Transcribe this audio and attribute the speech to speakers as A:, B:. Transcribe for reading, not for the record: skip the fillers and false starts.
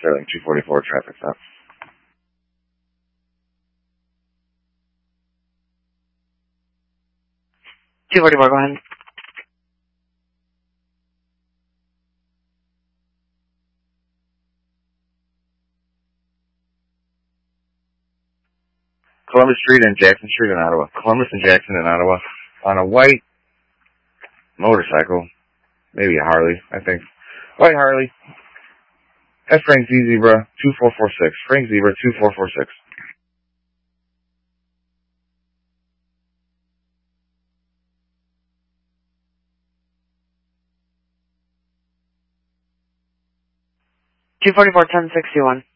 A: Sterling 244 traffic stop.
B: 244, go ahead.
A: Columbus Street and Jackson Street in Ottawa. Columbus and Jackson in Ottawa. On a white motorcycle. Maybe a Harley, I think. White Harley. That's Frank Z Zebra 2446. Frank Zebra 2446.
B: $244, 1061.